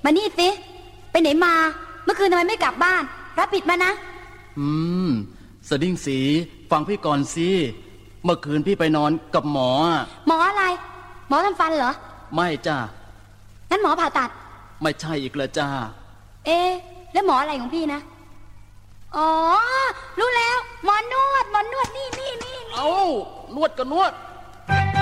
มานี่สิไปไหนมาเมื่อคืนทำไมไม่กลับบ้านรับผิดมานะสดิ้งสีฟังพี่ก่อนสิเมื่อคืนพี่ไปนอนกับหมอหมออะไรหมอทำฟันเหรอไม่จ้างั้นหมอผ่าตัดไม่ใช่อีกแล้วจ้าแล้วหมออะไรของพี่นะอ๋อรู้แล้วหมอนวดนี่เอ้านวดก็นวด